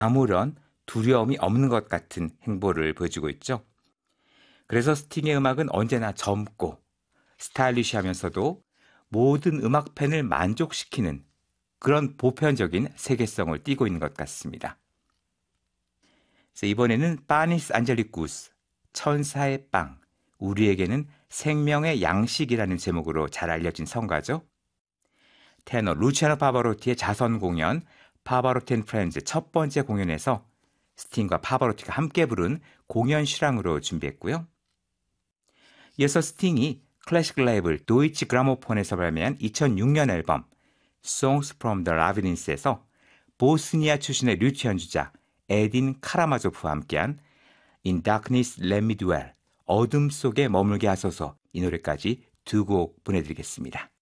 아무런 두려움이 없는 것 같은 행보를 보여주고 있죠. 그래서 스팅의 음악은 언제나 젊고 스타일리시하면서도 모든 음악 팬을 만족시키는 그런 보편적인 세계성을 띠고 있는 것 같습니다. 그래서 이번에는 파니스 안젤리쿠스, 천사의 빵, 우리에게는 생명의 양식이라는 제목으로 잘 알려진 성가죠. 테너 루치아노 파바로티의 자선 공연 파바로티 앤 프렌즈 첫 번째 공연에서 스팅과 파바로티가 함께 부른 공연 실황으로 준비했고요. 이어서 스팅이 클래식 레이블 도이치 그라모폰에서 발매한 2006년 앨범 Songs from the Ravenins에서 보스니아 출신의 류트 연주자 에딘 카라마조프와 함께한 In Darkness Let Me Dwell, 어둠 속에 머물게 하소서 이 노래까지 두 곡 보내드리겠습니다.